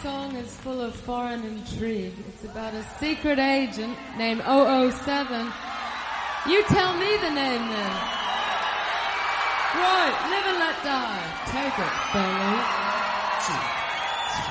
song is full of foreign intrigue. It's about a secret agent named 007. You tell me the name then. Right, Live and Let Die. Take it, fellas.